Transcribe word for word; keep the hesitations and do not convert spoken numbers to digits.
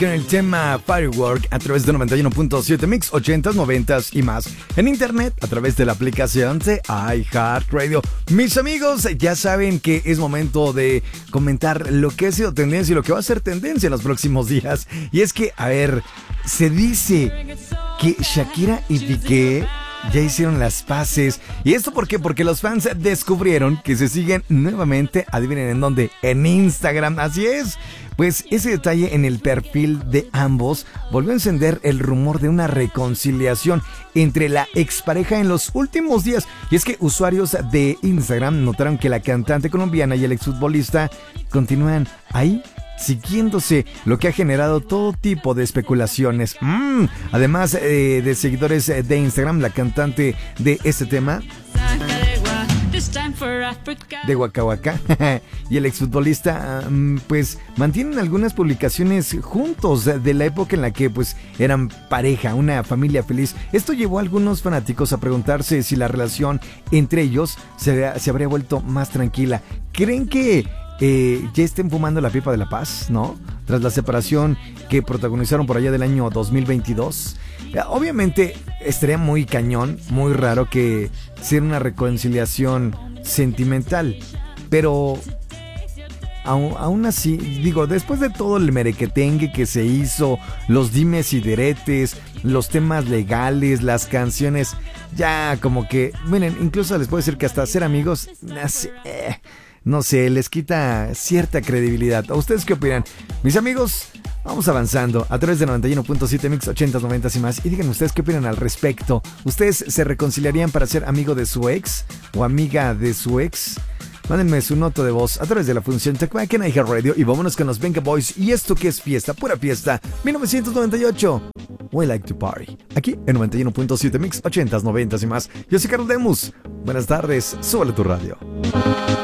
Con el tema Firework a través de noventa y uno punto siete Mix, ochentas, noventas y más. En internet a través de la aplicación de iHeartRadio. Mis amigos, ya saben que es momento de comentar lo que ha sido tendencia y lo que va a ser tendencia en los próximos días. Y es que, a ver, se dice que Shakira y Piqué ya hicieron las paces. ¿Y esto por qué? Porque los fans descubrieron que se siguen nuevamente, adivinen en dónde, en Instagram, así es. Pues ese detalle en el perfil de ambos volvió a encender el rumor de una reconciliación entre la expareja en los últimos días. Y es que usuarios de Instagram notaron que la cantante colombiana y el exfutbolista continúan ahí siguiéndose, lo que ha generado todo tipo de especulaciones. Mm, además eh, de seguidores de Instagram, la cantante de este tema, de Waka Waka, y el exfutbolista um, pues mantienen algunas publicaciones juntos de la época en la que pues eran pareja, una familia feliz. Esto llevó a algunos fanáticos a preguntarse si la relación entre ellos se, se habría vuelto más tranquila. ¿Creen que eh, ya estén fumando la pipa de la paz, no? Tras la separación que protagonizaron por allá del año dos mil veintidós. Obviamente estaría muy cañón, muy raro que sea una reconciliación sentimental, pero aún, aún así, digo, después de todo el merequetengue que se hizo, los dimes y diretes, los temas legales, las canciones, ya como que, miren, incluso les puedo decir que hasta ser amigos, no sé, no sé, les quita cierta credibilidad. ¿A ustedes qué opinan? Mis amigos, vamos avanzando a través de noventa y uno punto siete Mix, ochentas, noventas y más. Y díganme ustedes qué opinan al respecto. ¿Ustedes se reconciliarían para ser amigo de su ex o amiga de su ex? Mándenme su nota de voz a través de la función TalkBack en iHeartRadio y vámonos con los Venga Boys. Y esto que es fiesta, pura fiesta, mil novecientos noventa y ocho. We like to party. Aquí en noventa y uno punto siete Mix, ochentas, noventas y más. Yo soy Carlos Demus. Buenas tardes, súbale tu radio.